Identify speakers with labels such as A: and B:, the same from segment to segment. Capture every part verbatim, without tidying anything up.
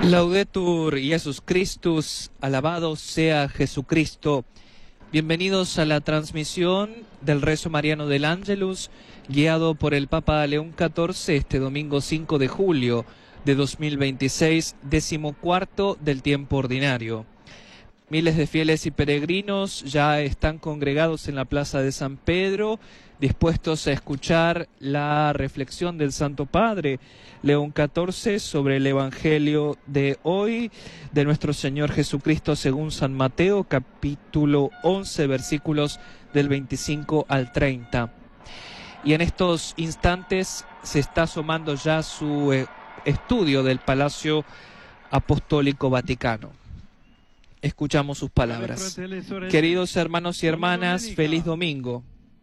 A: Laudetur Jesus Christus, alabado sea Jesucristo. Bienvenidos a la transmisión del rezo mariano del Ángelus, guiado por el Papa León catorce este domingo cinco de julio de dos mil veintiséis, decimocuarto del tiempo ordinario. Miles de fieles y peregrinos ya están congregados en la Plaza de San Pedro, dispuestos a escuchar la reflexión del Santo Padre León catorce sobre el Evangelio de hoy de nuestro Señor Jesucristo según San Mateo, capítulo once, versículos del veinticinco al treinta. Y en estos instantes se está asomando ya su eh, estudio del Palacio Apostólico Vaticano. Escuchamos sus palabras. Queridos hermanos y hermanas, feliz domingo.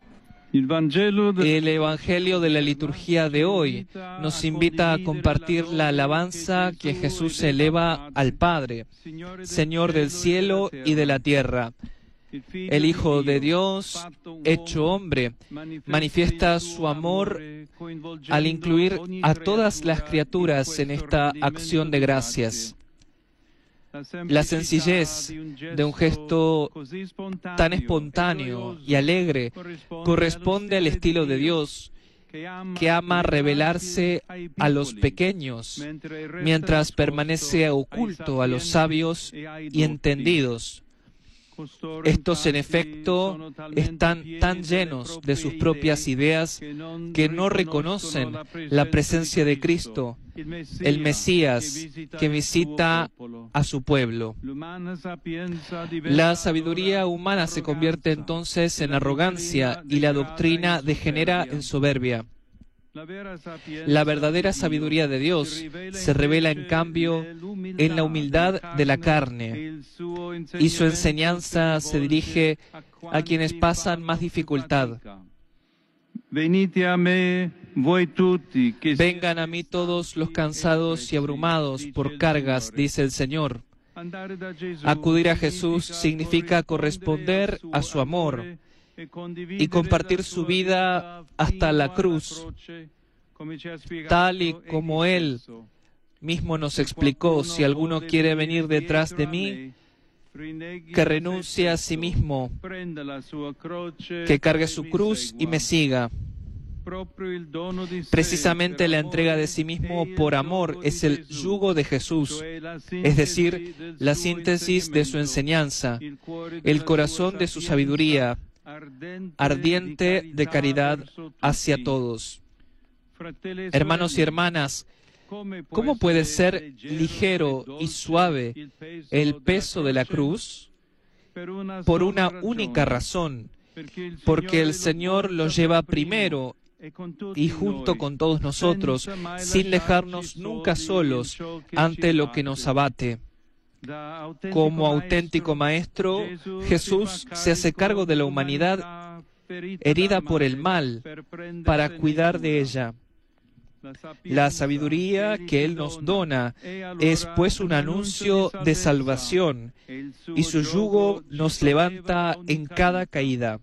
A: El Evangelio de la liturgia de hoy nos invita a compartir la alabanza que Jesús eleva al Padre, Señor del cielo y de la tierra. El Hijo de Dios, hecho hombre, manifiesta su amor al incluir a todas las criaturas en esta acción de gracias. La sencillez de un gesto tan espontáneo y alegre corresponde al estilo de Dios, que ama revelarse a los pequeños, mientras permanece oculto a los sabios y entendidos. Estos, en efecto, están tan llenos de sus propias ideas que no reconocen la presencia de Cristo, el Mesías, que visita a su pueblo. La sabiduría humana se convierte entonces en arrogancia y la doctrina degenera en soberbia. La verdadera sabiduría de Dios se revela, en cambio, en la humildad de la carne, y su enseñanza se dirige a quienes pasan más dificultad. Vengan a mí todos los cansados y abrumados por cargas, dice el Señor. Acudir a Jesús significa corresponder a su amor y compartir su vida hasta la cruz, tal y como Él mismo nos explicó: si alguno quiere venir detrás de mí, que renuncie a sí mismo, que cargue su cruz y me siga. Precisamente la entrega de sí mismo por amor es el yugo de Jesús, es decir, la síntesis de su enseñanza, el corazón de su sabiduría, ardiente de caridad hacia todos. Hermanos y hermanas, ¿cómo puede ser ligero y suave el peso de la cruz? Por una única razón, porque el Señor lo lleva primero y junto con todos nosotros, sin dejarnos nunca solos ante lo que nos abate. Como auténtico Maestro, Jesús se hace cargo de la humanidad herida por el mal para cuidar de ella. La sabiduría que Él nos dona es pues un anuncio de salvación, y su yugo nos levanta en cada caída.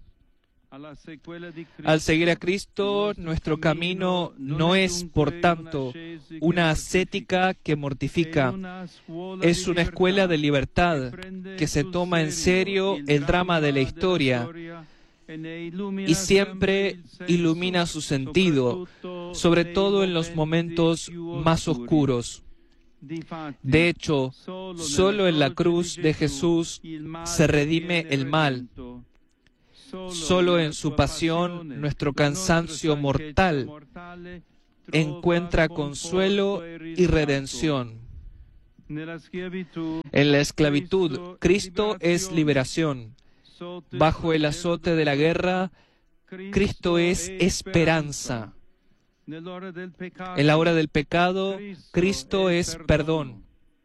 A: Al seguir a Cristo, nuestro camino no es, por tanto, una ascética que mortifica. Es una escuela de libertad que se toma en serio el drama de la historia y siempre ilumina su sentido, sobre todo en los momentos más oscuros. De hecho, solo en la cruz de Jesús se redime el mal. Solo en su pasión nuestro cansancio mortal encuentra consuelo y redención. En la esclavitud, Cristo es liberación. Bajo el azote de la guerra, Cristo es esperanza. En la hora del pecado, Cristo es perdón.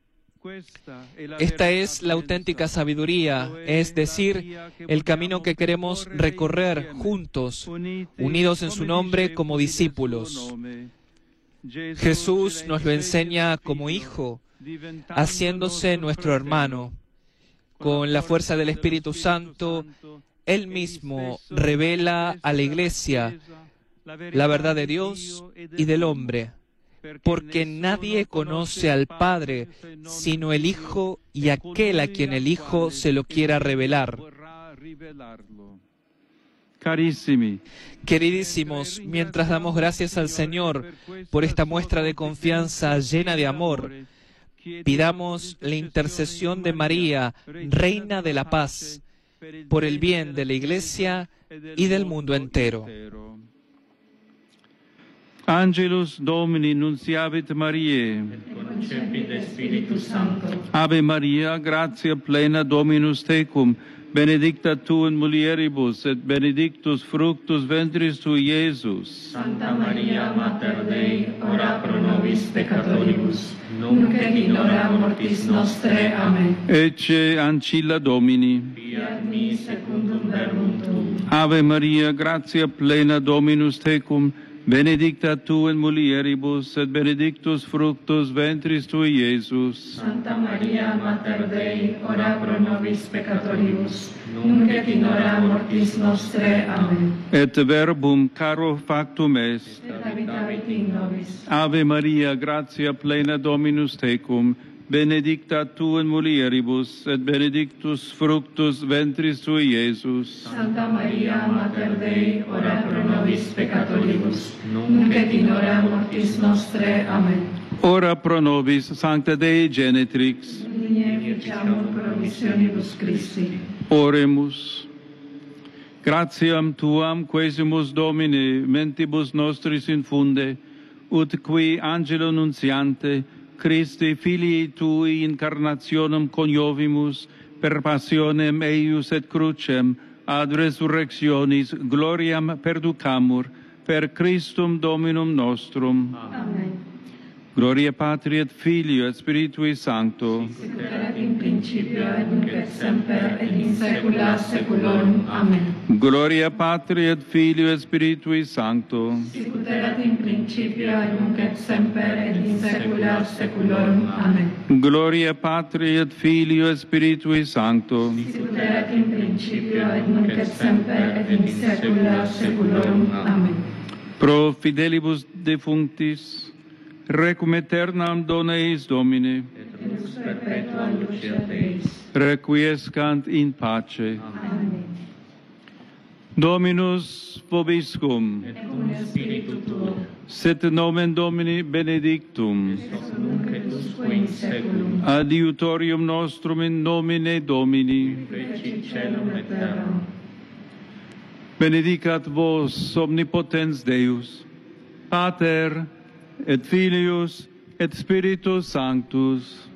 A: Esta es la auténtica sabiduría, es decir, el camino que queremos recorrer juntos, unidos en su nombre como discípulos. Jesús nos lo enseña como Hijo, haciéndose nuestro hermano. Con la fuerza del Espíritu Santo, Él mismo revela a la Iglesia la verdad de Dios y del hombre. porque nadie conoce al Padre sino el Hijo y aquel a quien el Hijo se lo quiera revelar. Queridísimos, mientras damos gracias al Señor por esta muestra de confianza llena de amor, pidamos la intercesión de María, Reina de la Paz, por el bien de la Iglesia y del mundo entero.
B: Angelus Domini nunciavit Mariae.
C: Et concepit de Spiritu Sancto.
B: Ave Maria, gratia plena Dominus tecum, benedicta tu in mulieribus, et benedictus fructus ventris tui, Iesus.
C: Santa Maria, Mater Dei, ora pro nobis peccatoribus, nunc et in hora mortis nostrae. Amen.
B: Ecce ancilla Domini.
C: Fiat mi secundum verbum tuum.
B: Ave Maria, gratia plena Dominus tecum, benedicta tu in mulieribus, et benedictus fructus ventris tui, Iesus.
C: Santa Maria, Mater Dei, ora pro nobis peccatoribus, nunc et in hora mortis nostrae. Amen.
B: Et verbum caro factum est.
C: Et habitavit in nobis.
B: Ave Maria, gratia plena Dominus tecum, benedicta tu in mulieribus, et benedictus fructus ventris tui, Iesus.
C: Santa Maria, Mater Dei, ora pro nobis peccatoribus, nunc et in hora mortis nostrae. Amen.
B: Ora pro nobis, Sancta Dei Genetrix.
C: Digne ficiamur promissionibus Christi.
B: Oremus. Gratiam Tuam quesimus Domine, mentibus nostris infunde, ut qui angelo nuntiante, Christi filii Tui incarnationem coniovimus, per passionem eius et crucem, ad resurrectionis gloriam perducamur, per Christum Dominum nostrum.
C: Amen.
B: Gloria Patri et Filio et Spiritui Sancto.
C: Sicut erat in principio et nunc et semper et in saecula saeculorum. Amen.
B: Gloria Patri et Filio et Spiritui Sancto.
C: Sicut erat in principio et nunc et semper et in saecula saeculorum. Amen.
B: Gloria Patri et Filio et Spiritui Sancto.
C: Sicut erat in principio et nunc et semper et in saecula saeculorum. Amen.
B: Pro fidelibus defunctis, requiem aeternam dona eis Domine,
C: Et lux perpetua luceat eis.
B: requiescant in pace.
C: Amen.
B: Dominus vobiscum,
C: Et cum spiritu tuo,
B: sit nomen Domini benedictum,
C: ex nunc et usque in saeculum.
B: adiutorium nostrum in nomine Domini.
C: Feci celum et terram.
B: Benedicat vos omnipotens Deus, Pater et Filius et Spiritus Sanctus.